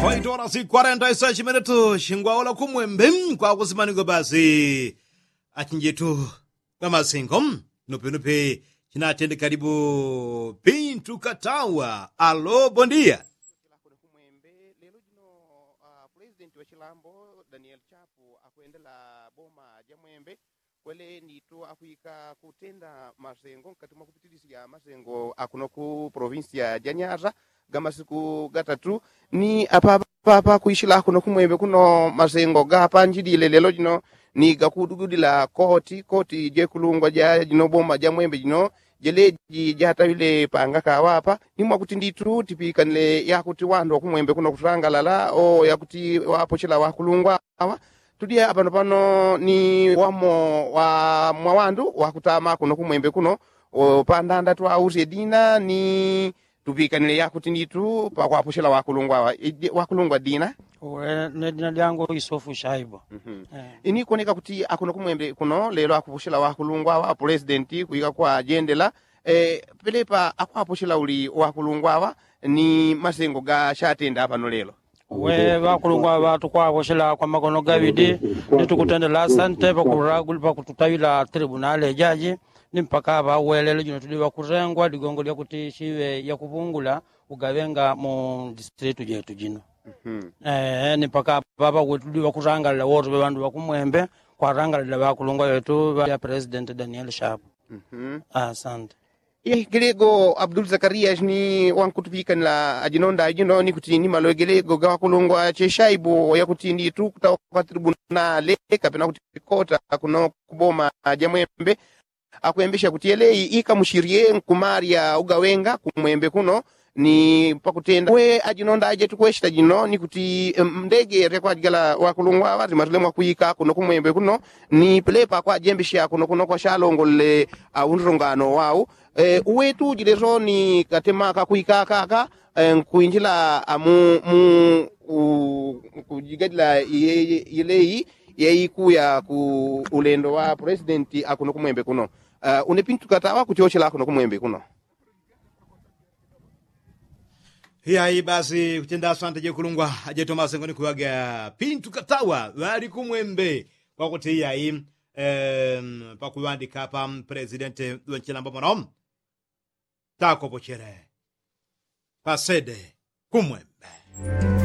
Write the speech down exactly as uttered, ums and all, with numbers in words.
oito horas e quarenta e sete minutos. Ngwaola kumwembe kwa kusimaniko basi achinjetu kwamasingo nupenupe chinatende karibu Pintu Katawa. Alô, bom dia. President wa Chilambo Daniel Chapo akuendela boma jamwembe kwele nitu akuika kutenda mazengo katuma kupitilisia mazengo akuno ku provincia ya Nyanza gama siku gatatu ni apa apa kuishila kuno kumwembe kuno mazengo gapa njidile lelo jino ni gakudugudila koti koti je kulungwa ja jino boma jamwembe jino jeleji jata wile panga kawapa ni mwakutinditu tipikanile yakuti wando kumwembe kuno kutangalala o yakuti wapo chila wakulungwa awa tudia apano pano ni wamo wa mwawandu wakutama kuno kumwembe kuno o pandanda tu auze dina ni tupikanile yakuti nditu pa wapo chila wakulungwa awa wakulungwa dina we ne dina lyango Isofu Shaibo. mm -hmm. eh. Ini koneka kuti akuno kumwembe kuno lelo akupushila wakulungwa wa president kuika kwa agendela eh pelepa akwapushila uli wakulungwa wa ni masengo ga shatenda pano lelo we bakulungwa batu kwaboshela kwa makono gabidi nitukutendela sante bakuragul bakututawila tribunal jaji nimpaka bawelelo jino tuli bakurengwa ligongo lya kutishiwe ya kubungula ugavenga mu district jetu jino. Mhm. Eh nimpaka baba wetuli bakurangala wote bandu bakumwembe kwa rangala bakulungwa yetu ya president Daniel Chapo. Mhm. Asante. Ye gelego Abdul Zakarias ni wankutupika la ajinonda ajino ni kuti ni malo gelego ga kulungwa cheshaibo ya kuti ndi tu kutoka tribunal kapena kuti kota kuno kuboma jamwembe akuembesha kuti elei ikamushirie nkumaria ugawenga kumwembe kuno ni pakutenda we ajinonda aje tukweshita jino ni kuti ndege rekwa jigala wakulungwa wati matulemwa kuika kuno kumwembe kuno ni plepa kwa jembisha kuno kuno kwa shalongole uh, unrongano wao e, uwetu jilezo ni katema kakuika kaka e, kuinjila amu mu u, kujigadila yelei yei kuya ku ulendo wa presidenti akuno kumwembe kuno uh, unepintu katawa kutiochela kuno kumwembe kuno. Hiya basi kutenda asante je kulungwa aje Thomas ngoni kuwaga Pintu Katawa wali kumwembe kwa kuti hiya hii em pakuandika pa president wa Chilambo monom tako pochere pasede kumwembe.